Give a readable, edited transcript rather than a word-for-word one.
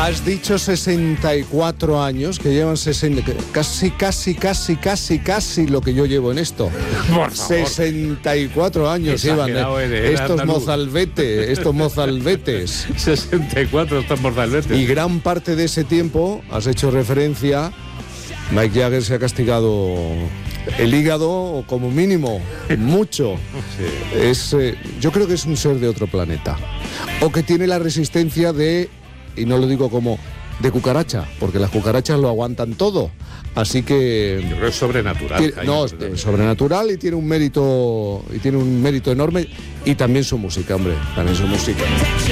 Has dicho 64 años, que llevan 60, casi lo que yo llevo en esto. Por favor. 64 años Exagerado llevan estos mozalbetes. 64 estos mozalbetes. Y gran parte de ese tiempo, has hecho referencia, Mick Jagger se ha castigado el hígado, como mínimo, mucho. Sí. Yo creo que es un ser de otro planeta. O que tiene la resistencia de, y no lo digo como de cucaracha, porque las cucarachas lo aguantan todo. Así que yo creo que es sobrenatural. Es sobrenatural y tiene un mérito enorme. Y también su música, hombre, también su música.